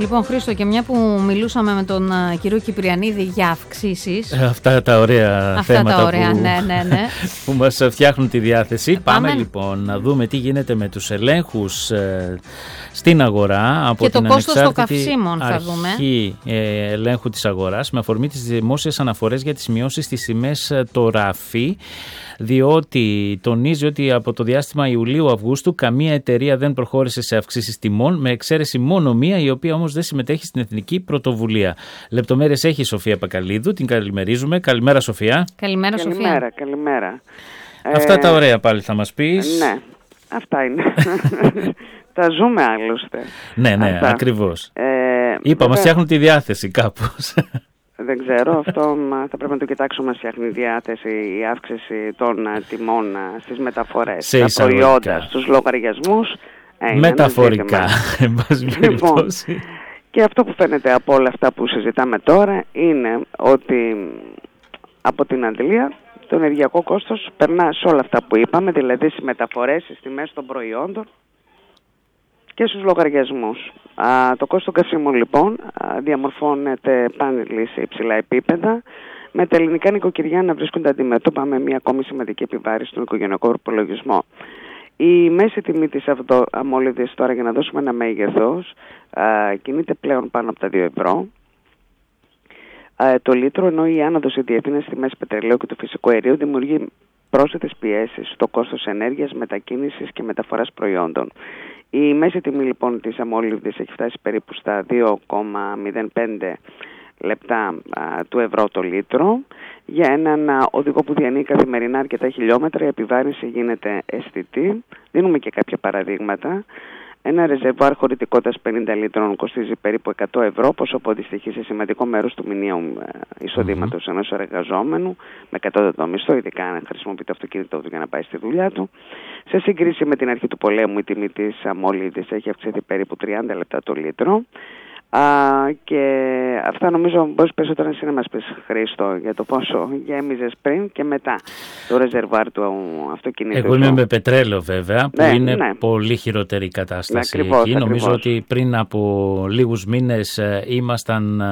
Λοιπόν, Χρήστο, και μια που μιλούσαμε με τον κύριο Κυπριανίδη για αυξήσεις. Αυτά τα ωραία θέματα ναι. που μας φτιάχνουν τη διάθεση. Πάμε λοιπόν να δούμε τι γίνεται με τους ελέγχους στην αγορά από και την το κόστος των ανεξάρτητη καυσίμων θα δούμε. αρχή ελέγχου της αγοράς, με αφορμή τις δημόσιες αναφορές για τις μειώσεις στις τιμές το ράφι, διότι τονίζει ότι από το διάστημα Ιουλίου-Αυγούστου καμία εταιρεία δεν προχώρησε σε αυξήσεις τιμών, με εξαίρεση μόνο μία, η οποία όμως δεν συμμετέχει στην Εθνική Πρωτοβουλία. Λεπτομέρειες έχει η Σοφία Πακαλίδου, την καλημερίζουμε. Καλημέρα, Σοφία. Καλημέρα. Αυτά τα ωραία πάλι θα μας πεις. Ναι, αυτά είναι. Τα ζούμε άλλωστε. Ναι, ακριβώς. Είπα, μας φτιάχνουν τη διάθεση κάπως. Δεν ξέρω, αυτό θα πρέπει να το κοιτάξουμε. Μας φτιάχνει η διάθεση, η αύξηση των τιμών στις μεταφορές, στα προϊόντα, στους λογαριασμούς. Μεταφορικά, εν πάση περιπτώσει. Λοιπόν, και αυτό που φαίνεται από όλα αυτά που συζητάμε τώρα είναι ότι από την αντλία το ενεργειακό κόστος περνά σε όλα αυτά που είπαμε, δηλαδή στις μεταφορές, στις τιμές των προϊόντων και στους λογαριασμούς. Το κόστος των καυσίμων λοιπόν διαμορφώνεται πάνελη σε υψηλά επίπεδα, με τα ελληνικά νοικοκυριά να βρίσκονται αντιμέτωπα με μια ακόμη σημαντική επιβάρηση στον οικογενειακό προπολογισμό. Η μέση τιμή της αμόλυδης τώρα, για να δώσουμε ένα μέγεθος, κινείται πλέον πάνω από τα 2 ευρώ το λίτρο, ενώ η άνοδος η διεθνής τιμές πετρελαίου και του φυσικού αερίου δημιουργεί πρόσθετες πιέσεις στο κόστος ενέργειας, μετακίνησης και μεταφοράς προϊόντων. Η μέση τιμή λοιπόν της αμόλυδης έχει φτάσει περίπου στα 2,05 λεπτά του ευρώ το λίτρο. Για έναν οδηγό που διανύει καθημερινά αρκετά χιλιόμετρα, η επιβάρυνση γίνεται αισθητή. Δίνουμε και κάποια παραδείγματα. Ένα ρεζερβουάρ χωρητικότητας 50 λίτρων κοστίζει περίπου 100 ευρώ, πόσο που αντιστοιχεί σε σημαντικό μέρος του μηνιαίου εισοδήματος ενός εργαζόμενου, με κατώτατο μισθό, ειδικά αν χρησιμοποιεί το αυτοκίνητο του για να πάει στη δουλειά του. Σε σύγκριση με την αρχή του πολέμου, η τιμή της αμόλυδης έχει αυξηθεί περίπου 30 λεπτά το λίτρο. Και αυτά νομίζω μπορείς περισσότερο εσύ να μας πεις, Χρήστο, για το πόσο γέμιζες πριν και μετά το ρεζερβάρ του αυτοκινήτου. Εγώ είμαι με πετρέλαιο βέβαια, που είναι πολύ χειρότερη η κατάσταση εκεί. Νομίζω ότι πριν από λίγους μήνες ήμασταν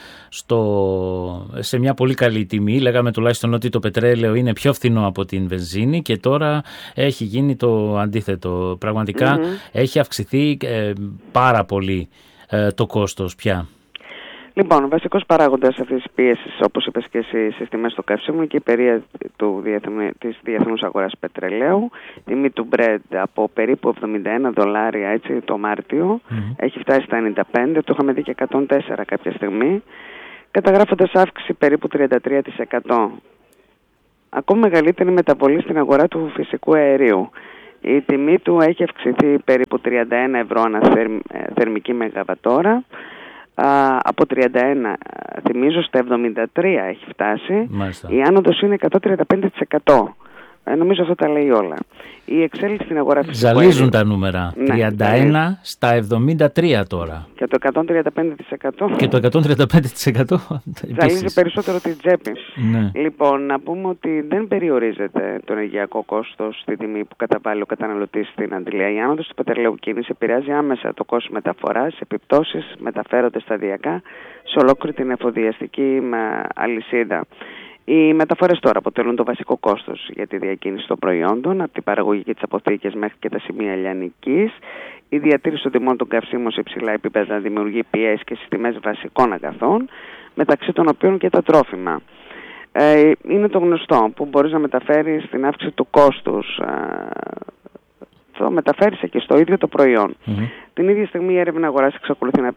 σε μια πολύ καλή τιμή. Λέγαμε τουλάχιστον ότι το πετρέλαιο είναι πιο φθηνό από την βενζίνη, και τώρα έχει γίνει το αντίθετο. Πραγματικά έχει αυξηθεί πάρα πολύ το κόστος πια. Λοιπόν, ο βασικός παράγοντας αυτής της πίεσης, όπως είπες και εσύ, στις τιμές του καυσίμου και η περία της διεθνούς αγοράς πετρελαίου. Τιμή του Brent από περίπου $71 έτσι, το Μάρτιο έχει φτάσει στα 95, το είχαμε δει και 104 κάποια στιγμή, καταγράφοντας αύξηση περίπου 33%. Ακόμη μεγαλύτερη μεταβολή στην αγορά του φυσικού αερίου. Η τιμή του έχει αυξηθεί περίπου 31 ευρώ ανά θερμική μεγαβατόρα. Από 31, θυμίζω, στα 73 έχει φτάσει. Μάλιστα. Η άνοδος είναι 135%. Νομίζω αυτό τα λέει όλα. Η εξέλιξη στην αγορά φυσικού αερίου. Ζαλίζουν τα νούμερα. 31 στα 73 τώρα. Και το 135%. Και το 135% ζαλίζει περισσότερο τη τσέπη. Ναι. Λοιπόν, να πούμε ότι δεν περιορίζεται το ενεργειακό κόστος στη τιμή που καταβάλει ο καταναλωτής στην αντιλία. Η άνοδος του πετρελαίου κίνηση επηρεάζει άμεσα το κόστος μεταφοράς, επιπτώσεις μεταφέρονται σταδιακά σε ολόκληρη την εφοδιαστική αλυσίδα. Οι μεταφορές τώρα αποτελούν το βασικό κόστος για τη διακίνηση των προϊόντων, από την παραγωγή και τις αποθήκες μέχρι και τα σημεία λιανικής. Η διατήρηση των τιμών των καυσίμων σε υψηλά επίπεδα δημιουργεί πιέσεις και στις τιμές βασικών αγαθών, μεταξύ των οποίων και τα τρόφιμα. Είναι το γνωστό που μπορείς να μεταφέρεις την αύξηση του κόστους, το μεταφέρεις και στο ίδιο το προϊόν. Την ίδια στιγμή η έρευνα αγοράς εξακολουθεί να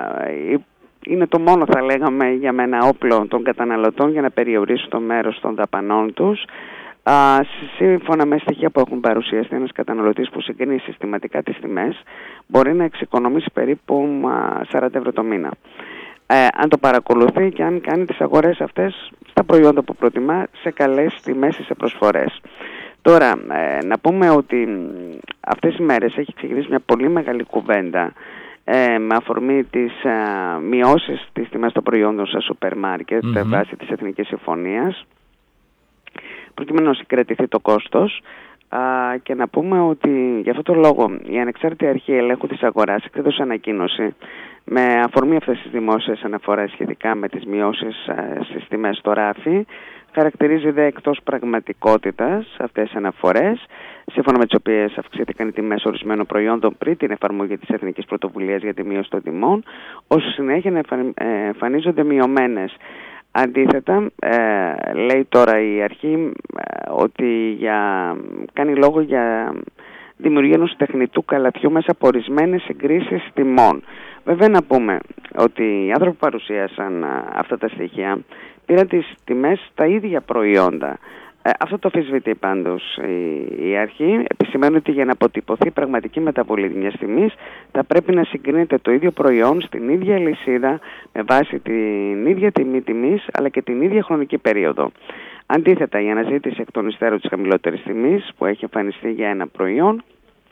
είναι το μόνο, θα λέγαμε, για μένα όπλο των καταναλωτών για να περιορίσουν το μέρος των δαπανών τους. Σύμφωνα με στοιχεία που έχουν παρουσιαστεί, ένας καταναλωτής που συγκρίνει συστηματικά τις τιμές μπορεί να εξοικονομήσει περίπου 40 ευρώ το μήνα. Αν το παρακολουθεί και αν κάνει τις αγορές αυτές στα προϊόντα που προτιμά σε καλές τιμές ή σε προσφορές. Τώρα, να πούμε ότι αυτές οι μέρες έχει ξεκινήσει μια πολύ μεγάλη κουβέντα με αφορμή τις μειώσεις της τιμές των προϊόντων στα σούπερ μάρκετ βάσει της Εθνικής Συμφωνίας, προκειμένου να συγκρατηθεί το κόστος Και να πούμε ότι για αυτόν τον λόγο η Ανεξάρτητη Αρχή Ελέγχου της Αγοράς εξέδωσε ανακοίνωση με αφορμή αυτές τις δημόσιες αναφορές σχετικά με τις μειώσεις στις τιμές στο ράφι. Χαρακτηρίζει δε εκτός πραγματικότητας αυτές τις αναφορές, σύμφωνα με τις οποίες αυξήθηκαν οι τιμές ορισμένων προϊόντων πριν την εφαρμογή της Εθνικής Πρωτοβουλίας για τη μείωση των τιμών, ώστε συνέχεια να εμφανίζονται μειωμένες. Αντίθετα, λέει τώρα η αρχή ότι κάνει λόγο για δημιουργία ενός τεχνητού καλαθιού μέσα από ορισμένες συγκρίσεις τιμών. Βέβαια να πούμε ότι οι άνθρωποι που παρουσίασαν αυτά τα στοιχεία πήραν τις τιμές στα ίδια προϊόντα. Αυτό το αμφισβητεί πάντως η αρχή. Επισημαίνει ότι για να αποτυπωθεί πραγματική μεταβολή μιας τιμής θα πρέπει να συγκρίνεται το ίδιο προϊόν στην ίδια λυσίδα με βάση την ίδια τιμή τιμής αλλά και την ίδια χρονική περίοδο. Αντίθετα, η αναζήτηση εκ των υστέρων της χαμηλότερης τιμής που έχει εμφανιστεί για ένα προϊόν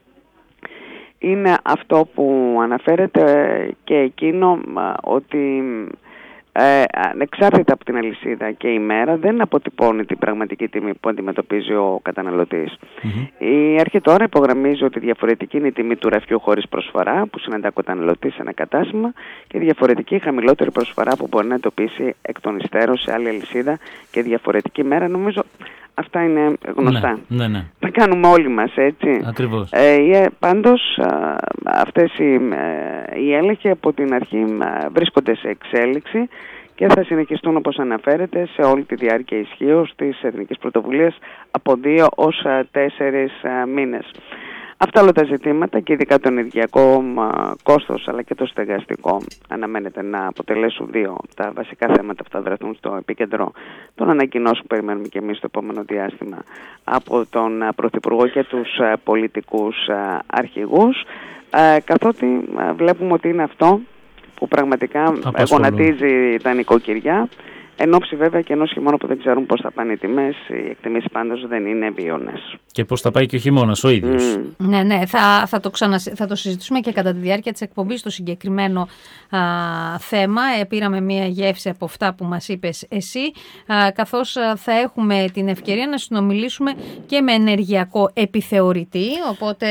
είναι αυτό που αναφέρεται και εκείνο ότι ανεξάρτητα από την αλυσίδα και η μέρα δεν αποτυπώνει την πραγματική τιμή που αντιμετωπίζει ο καταναλωτής. Η αρχή τώρα υπογραμμίζει ότι διαφορετική είναι η τιμή του ραφιού χωρίς προσφορά που συναντά ο καταναλωτής σε ένα κατάστημα και διαφορετική η χαμηλότερη προσφορά που μπορεί να εντοπίσει εκ των υστέρων σε άλλη αλυσίδα και διαφορετική μέρα. Νομίζω αυτά είναι γνωστά. Ναι. Τα κάνουμε όλοι μας, έτσι. Ακριβώς. Πάντως, αυτές οι έλεγχοι από την αρχή βρίσκονται σε εξέλιξη και θα συνεχιστούν, όπως αναφέρεται, σε όλη τη διάρκεια ισχύως της Εθνικής Πρωτοβουλίας από 2 ως 4 μήνες. Αυτά όλα τα ζητήματα και ειδικά το ενεργειακό κόστος αλλά και το στεγαστικό αναμένεται να αποτελέσουν 2 τα βασικά θέματα που θα βρεθούν στο επίκεντρο των ανακοινώσεων που περιμένουμε και εμείς στο επόμενο διάστημα από τον Πρωθυπουργό και τους πολιτικούς αρχηγούς, καθότι βλέπουμε ότι είναι αυτό που πραγματικά γονατίζει τα νοικοκυριά, εν ώψη βέβαια και ενός χειμώνα που δεν ξέρουν πώς θα πάνε οι τιμές. Οι εκτιμήσεις πάντως δεν είναι βίωνες. Και πώς θα πάει και ο χειμώνας ο ίδιος. Ναι, θα το συζητήσουμε και κατά τη διάρκεια της εκπομπής το συγκεκριμένο θέμα. Πήραμε μία γεύση από αυτά που μας είπες εσύ, καθώς θα έχουμε την ευκαιρία να συνομιλήσουμε και με ενεργειακό επιθεωρητή, οπότε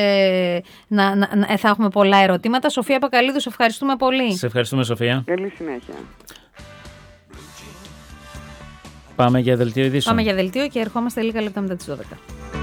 θα έχουμε πολλά ερωτήματα. Σοφία Πακαλίδου, σε ευχαριστούμε πολύ. Σε ευχαριστούμε, Σοφία. Καλή συνέχεια. Πάμε για δελτίο ειδήσεων. Πάμε για δελτίο και ερχόμαστε λίγα λεπτά μετά τις 12.